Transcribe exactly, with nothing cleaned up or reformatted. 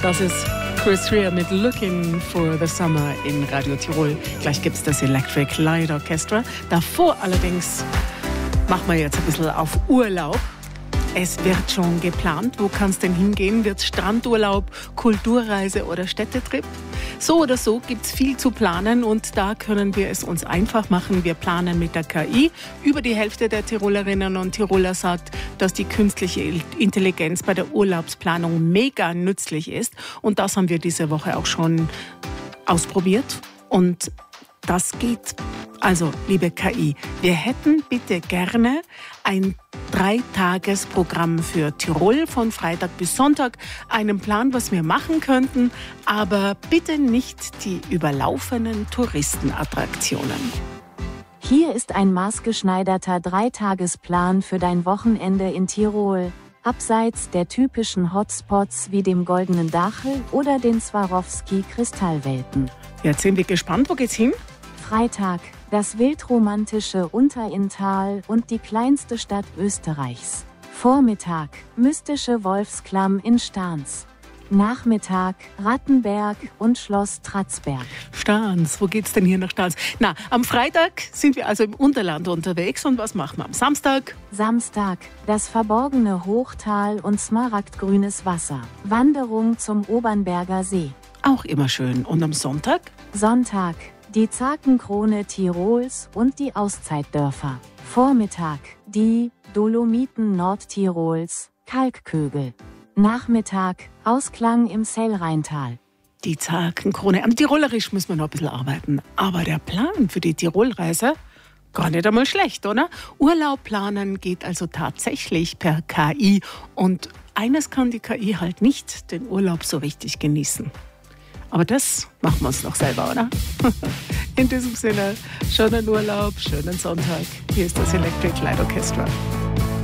Das ist Chris Rea mit Looking for the Summer in Radio Tirol. Gleich gibt es das Electric Light Orchestra. Davor allerdings machen wir jetzt ein bisschen auf Urlaub. Es wird schon geplant. Wo kann es denn hingehen? Wird es Strandurlaub, Kulturreise oder Städtetrip? So oder so gibt es viel zu planen und da können wir es uns einfach machen. Wir planen mit der K I. Über die Hälfte der Tirolerinnen und Tiroler sagt, dass die künstliche Intelligenz bei der Urlaubsplanung mega nützlich ist. Und das haben wir diese Woche auch schon ausprobiert. Und das geht. Also, liebe K I, wir hätten bitte gerne ein Dreitagesprogramm für Tirol von Freitag bis Sonntag, einen Plan, was wir machen könnten, aber bitte nicht die überlaufenen Touristenattraktionen. Hier ist ein maßgeschneiderter Dreitagesplan für dein Wochenende in Tirol, abseits der typischen Hotspots wie dem Goldenen Dachel oder den Swarovski-Kristallwelten. Jetzt sind wir gespannt, wo geht's hin? Freitag, das wildromantische Unterinntal und die kleinste Stadt Österreichs. Vormittag, mystische Wolfsklamm in Stahns. Nachmittag, Rattenberg und Schloss Tratzberg. Stahns, wo geht's denn hier nach Stahns? Na, am Freitag sind wir also im Unterland unterwegs und was machen wir am Samstag? Samstag, das verborgene Hochtal und smaragdgrünes Wasser. Wanderung zum Obernberger See. Auch immer schön. Und am Sonntag? Sonntag, die Zakenkrone Tirols und die Auszeitdörfer. Vormittag, die Dolomiten Nordtirols, Kalkkögel. Nachmittag, Ausklang im Sellrheintal. Die Zakenkrone. Am Tirolerisch müssen wir noch ein bisschen arbeiten. Aber der Plan für die Tirolreise, gar nicht einmal schlecht, oder? Urlaub planen geht also tatsächlich per K I. Und eines kann die K I halt nicht, den Urlaub so richtig genießen. Aber das machen wir uns noch selber, oder? In diesem Sinne, schönen Urlaub, schönen Sonntag. Hier ist das Electric Light Orchestra.